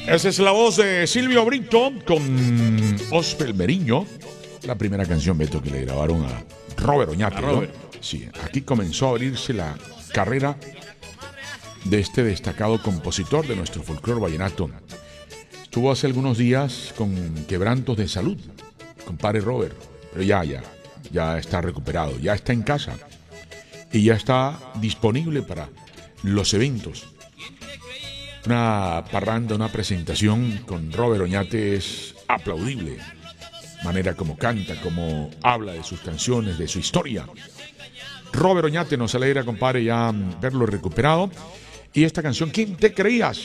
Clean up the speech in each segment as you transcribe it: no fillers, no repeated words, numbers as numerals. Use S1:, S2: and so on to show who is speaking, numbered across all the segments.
S1: Esa es la voz de Silvio Brito con Osper Meriño. La primera canción, Beto, que le grabaron a Robert Oñate, ¿no? Sí, aquí comenzó a abrirse la carrera de este destacado compositor de nuestro folclore vallenato. Estuvo hace algunos días con quebrantos de salud, compadre Robert, pero ya está recuperado, ya está en casa y ya está disponible para los eventos. Una parranda, una presentación con Robert Oñate es aplaudible. Manera como canta, como habla de sus canciones, de su historia. Robert Oñate, nos alegra, compadre, ya verlo recuperado. Y esta canción, ¿quién te creías?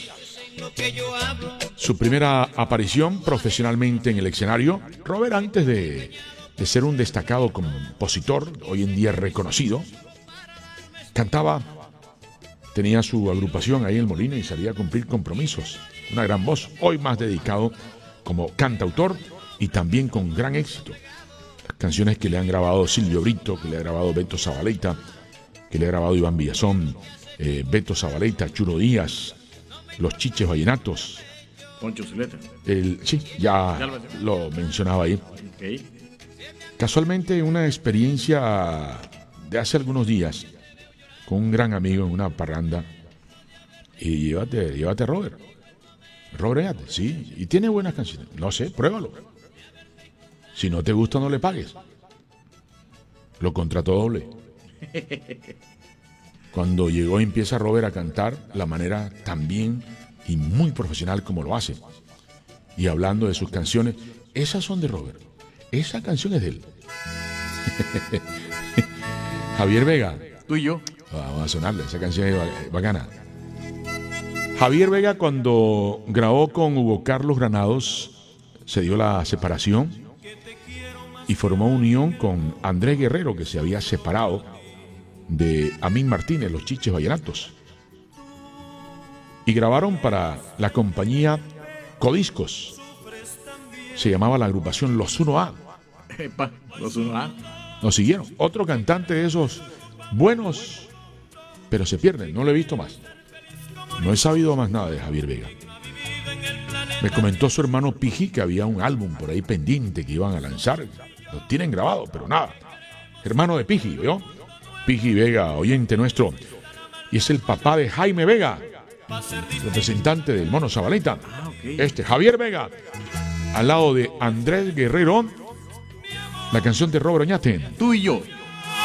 S1: Su primera aparición profesionalmente en el escenario. Robert, antes de ser un destacado compositor, hoy en día reconocido, cantaba. Tenía su agrupación ahí en el Molino y salía a cumplir compromisos. Una gran voz, hoy más dedicado como cantautor y también con gran éxito. Las canciones que le han grabado Silvio Brito, que le ha grabado Beto Zabaleta, que le ha grabado Iván Villazón, Beto Zabaleta, Churo Díaz, Los Chiches Vallenatos.
S2: Poncho Zuleta.
S1: Sí, ya lo mencionaba ahí.
S2: Okay.
S1: Casualmente, una experiencia de hace algunos días con un gran amigo en una parranda. Y llévate a Robert. Robert Oñate, sí. Y tiene buenas canciones. No sé, pruébalo. Si no te gusta, no le pagues. Lo contrató doble. Cuando llegó, empieza Robert a cantar la manera tan bien y muy profesional como lo hace. Y hablando de sus canciones, esas son de Robert. Esa canción es de él. Javier Vega.
S2: Tú y yo.
S1: Vamos a sonarle, esa canción es bacana. Javier Vega, cuando grabó con Hugo Carlos Granados, se dio la separación y formó unión con Andrés Guerrero, que se había separado de Amín Martínez, Los Chiches Vallenatos. Y grabaron para la compañía Codiscos. Se llamaba la agrupación Los 1A.
S2: Los 1A.
S1: Nos siguieron. Otro cantante de esos buenos, pero se pierden, no lo he visto más. No he sabido más nada de Javier Vega. Me comentó su hermano Piji que había un álbum por ahí pendiente que iban a lanzar. Lo tienen grabado, pero nada. Hermano de Piji, ¿vio? Piji Vega, oyente nuestro. Y es el papá de Jaime Vega, representante del Mono Zabaleta.
S2: Okay.
S1: Javier Vega, al lado de Andrés Guerrero, la canción de Robert Oñate.
S2: Tú y yo.